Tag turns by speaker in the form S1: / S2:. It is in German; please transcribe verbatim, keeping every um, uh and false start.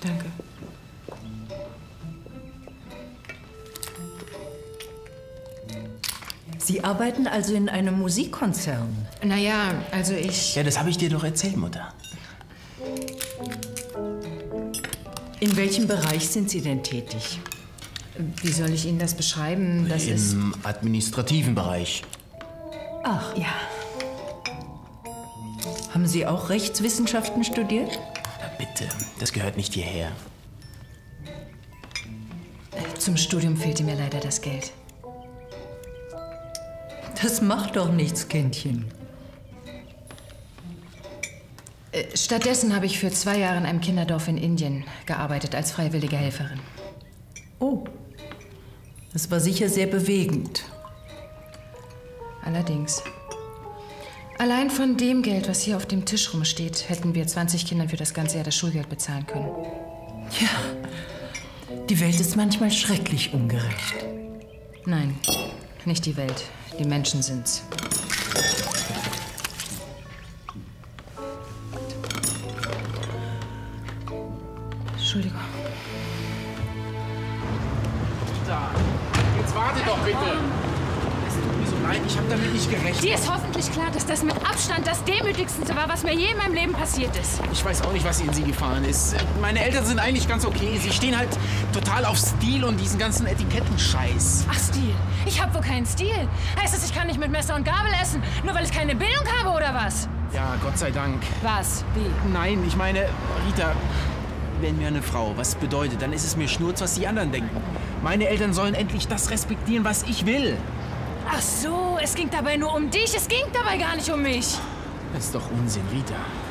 S1: Danke.
S2: Sie arbeiten also in einem Musikkonzern?
S1: Naja, also ich...
S3: Ja, das habe ich dir doch erzählt, Mutter.
S2: In welchem Bereich sind Sie denn tätig?
S1: Wie soll ich Ihnen das beschreiben? Das ist...
S3: Im administrativen Bereich.
S2: Ach.
S1: Ja.
S2: Haben Sie auch Rechtswissenschaften studiert?
S3: Na bitte, das gehört nicht hierher.
S1: Zum Studium fehlte mir leider das Geld.
S2: Das macht doch nichts, Kindchen.
S1: Stattdessen habe ich für zwei Jahre in einem Kinderdorf in Indien gearbeitet als freiwillige Helferin.
S2: Oh, das war sicher sehr bewegend.
S1: Allerdings. Allein von dem Geld, was hier auf dem Tisch rumsteht, hätten wir zwanzig Kindern für das ganze Jahr das Schulgeld bezahlen können.
S2: Ja, die Welt ist manchmal schrecklich ungerecht.
S1: Nein, nicht die Welt. Die Menschen sind's. Entschuldigung.
S3: Da. Jetzt warte doch bitte. Es tut mir so leid, ich habe damit nicht gerechnet.
S4: Dir ist hoffentlich klar, dass das mit Abstand das Demütigste war, was mir je in meinem Leben passiert ist.
S3: Ich weiß auch nicht, was in sie gefahren ist. Meine Eltern sind eigentlich ganz okay. Sie stehen halt total auf Stil und diesen ganzen Etikettenscheiß.
S4: Ach, Stil. Ich hab wohl keinen Stil. Heißt das, ich kann nicht mit Messer und Gabel essen, nur weil ich keine Bildung habe, oder was?
S3: Ja, Gott sei Dank.
S4: Was? Wie?
S3: Nein, ich meine, Rita, wenn mir eine Frau was bedeutet, dann ist es mir Schnurz, was die anderen denken. Meine Eltern sollen endlich das respektieren, was ich will.
S4: Ach so, es ging dabei nur um dich. Es ging dabei gar nicht um mich.
S3: Das ist doch Unsinn, Rita.